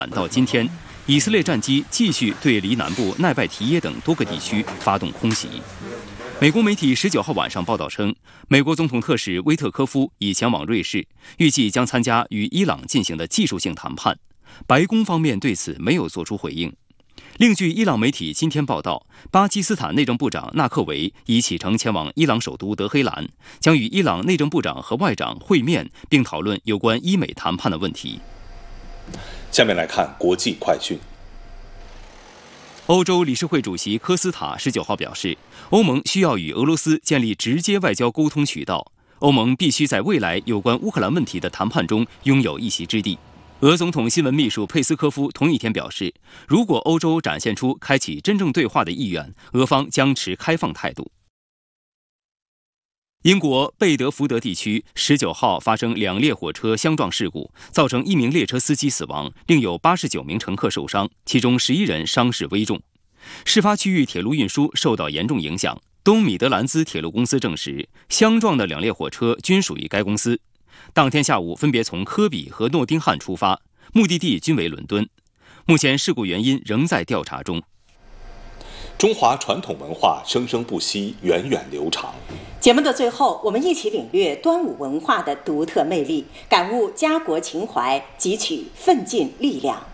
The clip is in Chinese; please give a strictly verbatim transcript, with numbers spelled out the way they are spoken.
到今天，以色列战机继续对离南部奈拜提耶等多个地区发动空袭。美国媒体十九号晚上报道称，美国总统特使威特科夫已前往瑞士，预计将参加与伊朗进行的技术性谈判。白宫方面对此没有作出回应。另据伊朗媒体今天报道，巴基斯坦内政部长纳克维已启程前往伊朗首都德黑兰，将与伊朗内政部长和外长会面，并讨论有关伊美谈判的问题。 下面来看国际快讯。 欧洲理事会主席科斯塔十九号表示，欧盟需要与俄罗斯建立直接外交沟通渠道，欧盟必须在未来有关乌克兰问题的谈判中拥有一席之地。俄总统新闻秘书佩斯科夫同一天表示，如果欧洲展现出开启真正对话的意愿，俄方将持开放态度。英国贝德福德地区十九号发生两列火车相撞事故，造成一名列车司机死亡，另有八十九名乘客受伤，其中十一人伤势危重。事发区域铁路运输受到严重影响。东米德兰兹铁路公司证实，相撞的两列火车均属于该公司。当天下午分别从科比和诺丁汉出发，目的地均为伦敦。目前事故原因仍在调查中。 中华传统文化生生不息，源远流长。 节目的最后，我们一起领略端午文化的独特魅力，感悟家国情怀，汲取奋进力量。